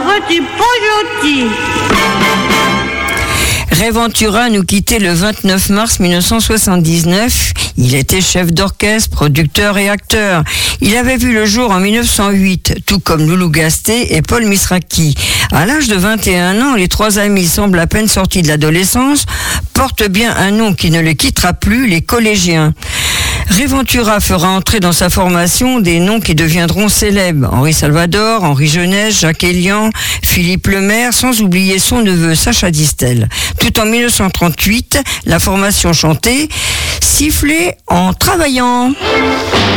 t'es pas gentil. Ray Ventura nous quittait le 29 mars 1979. Il était chef d'orchestre, producteur et acteur. Il avait vu le jour en 1908, tout comme Loulou Gasté et Paul Misraki. À l'âge de 21 ans, les trois amis semblent à peine sortis de l'adolescence, portent bien un nom qui ne les quittera plus, les collégiens. Ray Ventura fera entrer dans sa formation des noms qui deviendront célèbres. Henri Salvador, Henri Jeunesse, Jacques Elian, Philippe Lemaire, sans oublier son neveu Sacha Distel. Tout en 1938, la formation chantait « Siffler en travaillant ».